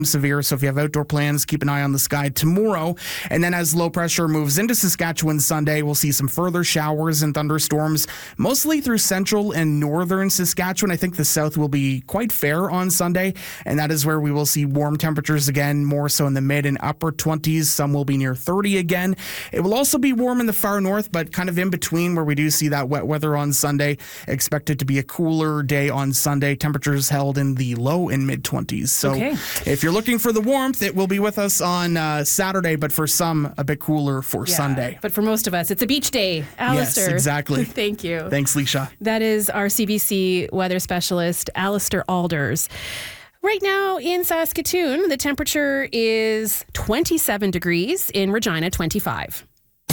severe. So if you have outdoor plans, keep an eye on the sky tomorrow. And then as low pressure moves into Saskatchewan Sunday, we'll see some further showers and thunderstorms, mostly through central and northern Saskatchewan. I think the south will be quite fair on Sunday, and that is where we will see warm temperatures again, more so in the mid and upper 20s. Some will be near 30 again. It will also be warm in the far north, but kind of in between where we do see that wet weather on Sunday. Expected to be a cooler day on Sunday. Temperatures held in the low and mid 20s. So if you're looking for the warmth, it will be with us on Saturday, but for some, a bit cooler for Sunday. But for most of us, it's a beach day. Alistair. Yes, exactly. Thank you. Thanks, Leisha. That is our CBC weather specialist, Alistair Alders. Right now in Saskatoon, the temperature is 27 degrees, in Regina, 25.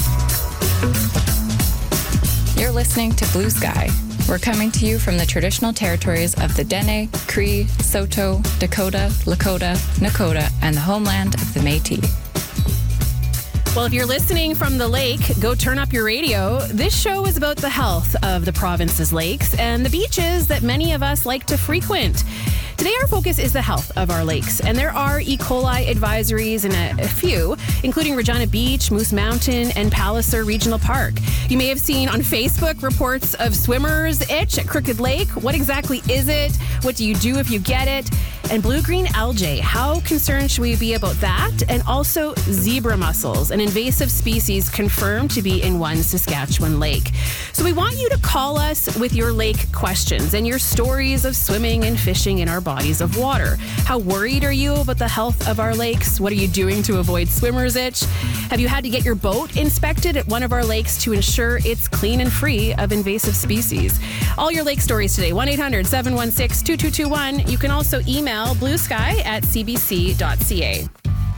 You're listening to Blue Sky. We're coming to you from the traditional territories of the Dene, Cree, Saulteaux, Dakota, Lakota, Nakota, and the homeland of the Métis. Well, if you're listening from the lake, go turn up your radio. This show is about the health of the province's lakes and the beaches that many of us like to frequent. Today, our focus is the health of our lakes, and there are E. coli advisories in a few, including Regina Beach, Moose Mountain, and Palliser Regional Park. You may have seen on Facebook reports of swimmer's itch at Crooked Lake. What exactly is it? What do you do if you get it? And blue-green algae. How concerned should we be about that? And also zebra mussels, an invasive species confirmed to be in one Saskatchewan lake. So we want you to call us with your lake questions and your stories of swimming and fishing in our bodies of water. How worried are you about the health of our lakes? What are you doing to avoid swimmer's itch? Have you had to get your boat inspected at one of our lakes to ensure it's clean and free of invasive species? All your lake stories today, 1-800-716-2221. You can also email bluesky@cbc.ca.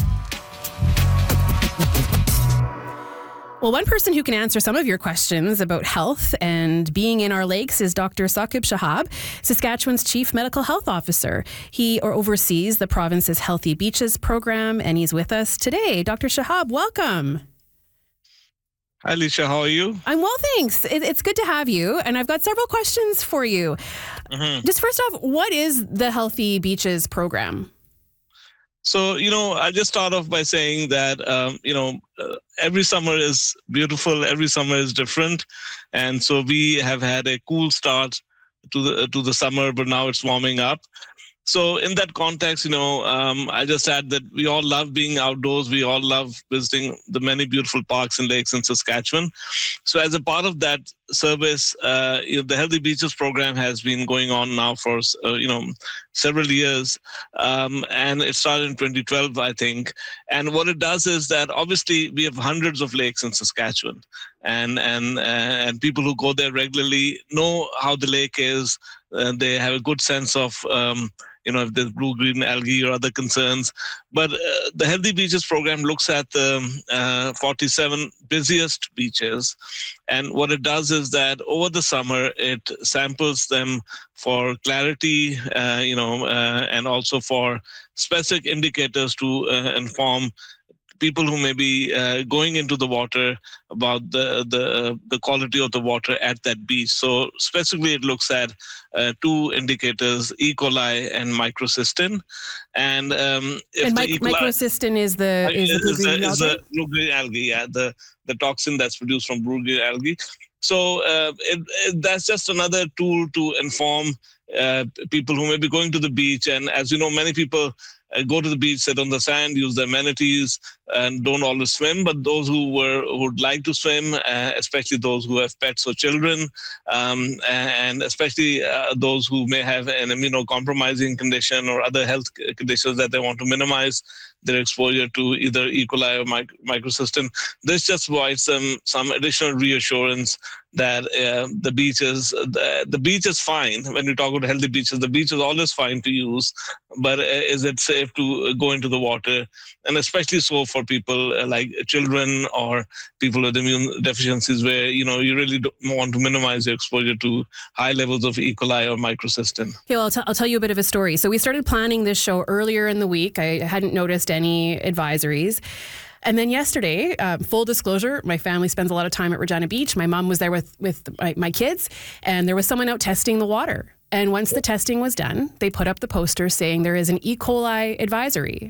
Well, one person who can answer some of your questions about health and being in our lakes is Dr. Saqib Shahab, Saskatchewan's Chief Medical Health Officer. He oversees the province's Healthy Beaches program, and he's with us today. Dr. Shahab, welcome. Hi, Alicia. How are you? I'm well, thanks. It's good to have you, and I've got several questions for you. Just first off, what is the Healthy Beaches program? So, I just start off by saying that, every summer is beautiful. Every summer is different. And so we have had a cool start to the summer, but now it's warming up. So in that context, I just add that we all love being outdoors. We all love visiting the many beautiful parks and lakes in Saskatchewan. So as a part of that service, the Healthy Beaches program has been going on now for, several years. And it started in 2012, I think. And what it does is that obviously we have hundreds of lakes in Saskatchewan, and people who go there regularly know how the lake is. They have a good sense of, if there's blue-green algae or other concerns. But the Healthy Beaches program looks at the 47 busiest beaches. And what it does is that over the summer, it samples them for clarity, and also for specific indicators to inform people who may be going into the water about the quality of the water at that beach. So specifically, it looks at two indicators, E. coli and microcystin. And microcystin is the blue-green algae, the toxin that's produced from blue-green algae. So that's just another tool to inform people who may be going to the beach. And as you know, many people go to the beach, sit on the sand, use the amenities, and don't always swim. But those who would like to swim, especially those who have pets or children, and especially those who may have an immunocompromising condition or other health conditions that they want to minimize their exposure to either E. coli or microcystin, this just provides them some additional reassurance that the beach is fine. When we talk about healthy beaches, the beach is always fine to use, but is it safe to go into the water? And especially so for people like children or people with immune deficiencies, where you really don't want to minimize your exposure to high levels of E. coli or microcystin. Okay, well, I'll tell you a bit of a story. So we started planning this show earlier in the week. I hadn't noticed any advisories. And then yesterday, full disclosure, my family spends a lot of time at Regina Beach. My mom was there with my kids, and there was someone out testing the water. And once the testing was done, they put up the poster saying there is an E. coli advisory.